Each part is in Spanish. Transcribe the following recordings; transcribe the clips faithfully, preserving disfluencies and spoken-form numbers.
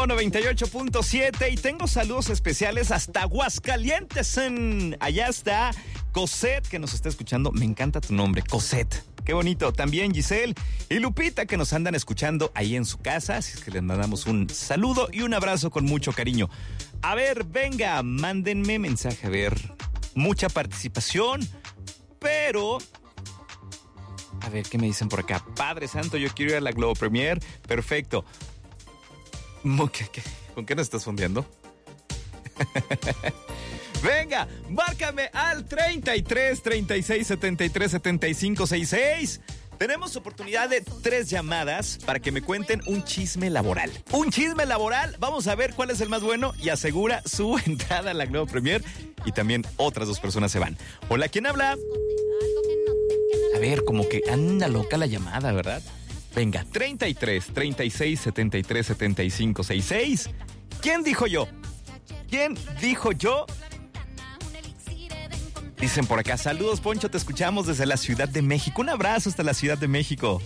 noventa y ocho punto siete y tengo saludos especiales hasta Aguascalientes. En... Allá está Cosette, que nos está escuchando. Me encanta tu nombre, Cosette. Qué bonito. También Giselle y Lupita, que nos andan escuchando ahí en su casa. Así es que les mandamos un saludo y un abrazo con mucho cariño. A ver, venga, mándenme mensaje. A ver, mucha participación, pero... A ver, ¿qué me dicen por acá? Padre Santo, yo quiero ir a la Globo Premier. Perfecto. ¿Qué, qué? ¿Con qué nos estás fondeando? Venga, márcame al treinta y tres, treinta y seis, setenta y tres, setenta y cinco, sesenta y seis. Tenemos oportunidad de tres llamadas para que me cuenten un chisme laboral. Un chisme laboral. Vamos a ver cuál es el más bueno y asegura su entrada a la Globo Premier. Y también otras dos personas se van. Hola, ¿quién habla? A ver, como que anda loca la llamada, ¿verdad? Venga, treinta y tres, treinta y seis, setenta y tres, setenta y cinco, sesenta y seis. ¿Quién dijo yo? ¿Quién dijo yo? Dicen por acá, saludos Poncho, te escuchamos desde la Ciudad de México. Un abrazo hasta la Ciudad de México.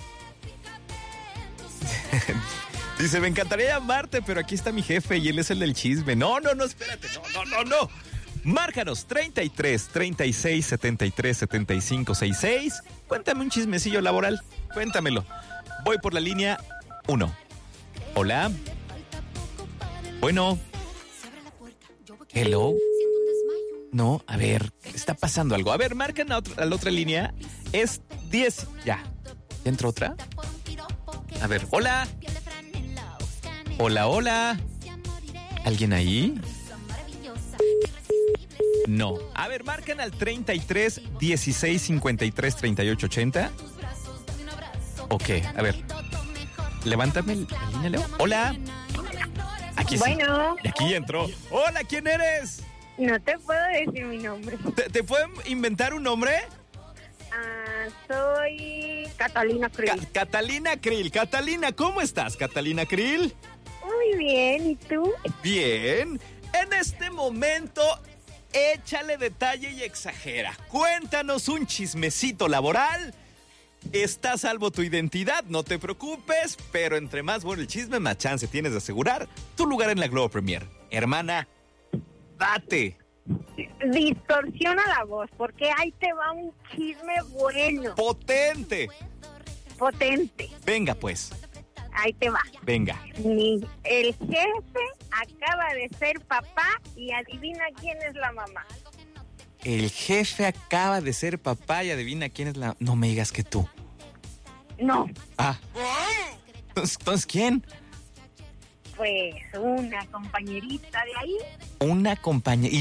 Dice, me encantaría llamarte, pero aquí está mi jefe y él es el del chisme. No, no, no, espérate, no, no, no, no. Márcanos, treinta y tres, treinta y seis, setenta y tres, setenta y cinco, sesenta y seis. Cuéntame un chismecillo laboral, cuéntamelo. Voy por la línea uno. Hola. Bueno. Hello. No, a ver, está pasando algo. A ver, marcan a, otro, a la otra línea. Es diez. Ya. ¿Ya entró otra? A ver, hola. Hola, hola. ¿Alguien ahí? No. A ver, marcan al treinta y tres, dieciséis, cincuenta y tres, treinta y ocho, ochenta. Ok, a ver. Levántame la línea, Leo. Hola. Aquí sí. Bueno. Y aquí entró. Hola, ¿quién eres? No te puedo decir mi nombre. ¿Te, te pueden inventar un nombre? Ah, soy Catalina Krill. Ca- Catalina Krill. Catalina, ¿cómo estás, Catalina Krill? Muy bien, ¿y tú? Bien. En este momento, échale detalle y exagera. Cuéntanos un chismecito laboral. Está a salvo tu identidad, no te preocupes, pero entre más bueno el chisme, más chance tienes de asegurar tu lugar en la Globo Premier. Hermana, date. Distorsiona la voz, porque ahí te va un chisme bueno. Potente. Potente. Venga, pues. Ahí te va. Venga. Mi, el jefe acaba de ser papá y adivina quién es la mamá. El jefe acaba de ser papá y adivina quién es la... No me digas que tú. No. Ah. Entonces, ¿entonces quién? Pues una compañerita de ahí. Una compañera.